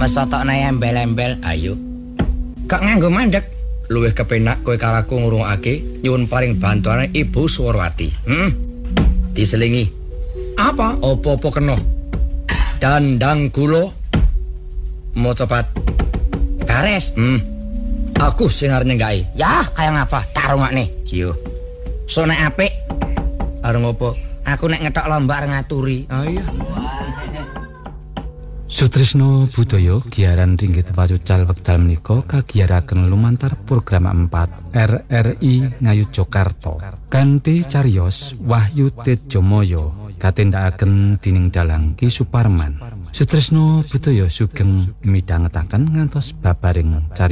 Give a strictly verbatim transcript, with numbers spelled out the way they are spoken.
masa tok nae embel-embel. Ayo. Kok nganggo mandek? Luwih kepenak kowe karaku ngrungokake nyuwun paring bantuane Ibu Suwarwati. Hmm. Diselingi. Apa? Apa-apa kena. Dandang gula. Mau cepat. Bares. Hmm. Aku sing arep nyenggaki. Ya, kaya ngapa? Tarungakne. Yo. So nek apik areng apa? Aku nek ngetok lomba areng ngaturi. Oh iya. Sutrisno Budaya Giaran Ringgit Wacucal wekdal menika kagiyaraken lumantar program empat R R I Ngayogyakarta kanthi cariyos Wahyu Tejomoyo katindakaken dening Dalang Ki Suparman. Sutrisno Budaya sugeng midhangetaken ngantos babaring cariyos